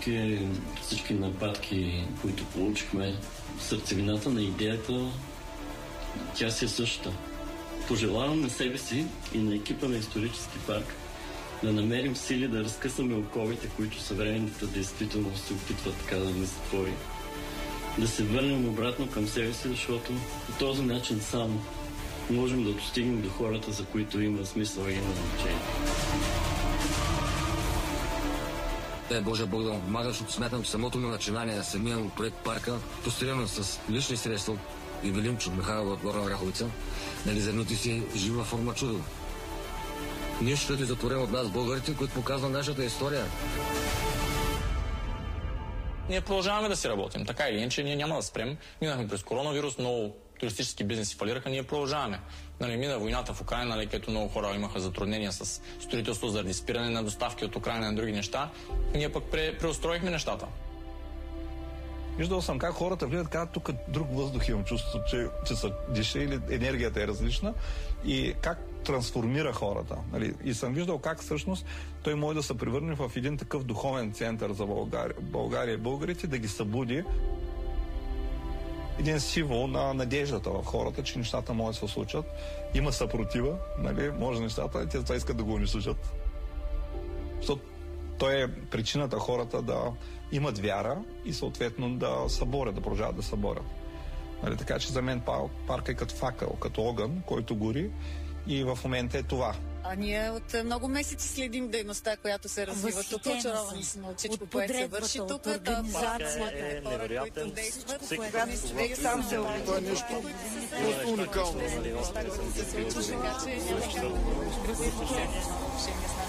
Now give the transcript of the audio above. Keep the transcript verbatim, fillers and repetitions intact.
въпреки всички нападки, които получихме, сърцевината на идеята, тя си е същата. Пожелавам на себе си и на екипа на Исторически парк да намерим сили да разкъсаме оковите, които съвременната действителност се опитва така да ни затвори. Да се върнем обратно към себе си, защото по този начин само можем да достигнем до хората, за които има смисъл и има значение. Дай Боже Бог да му помага, защото смятам, че самото ми начинание на самия проект парка, построено с лични средства и Велимчо Михайлова от Горна Оряховица, нали, за едното си жива форма чудо. Нищо е затворено от нас, българите, които показва нашата история. Ние продължаваме да си работим. Така или иначе, ние няма да спрем. Минахме през коронавирус, много туристически бизнеси фалираха, ние продължаваме. Нали, мина войната в Украйна, нали, където много хора имаха затруднения с строителство заради спиране на доставки от Украйна на други неща. Ние пък пре, преустроихме нещата. Виждал съм как хората влизат, казват, тук друг въздух имам чувство, че, че са диша или енергията е различна и как трансформира хората. Нали? И съм виждал как всъщност той може да се превърне в един такъв духовен център за България, България и българите, да ги събуди един символ на надеждата в хората, че нещата могат да се случат. Има съпротива, нали? Може нещата, те това искат да го унищожат. Защото той е причината хората да имат вяра и съответно да съборят, да продължават да съборят. Нали? Така че за мен парк е като факъл, като огън, който гори и в момента е това. А ние от много месеци следим дейността, която се развива тук. Очаровани сме от всичко, което се върши тук. Организацията е невероятен. Вие сам се това е нещо уникално.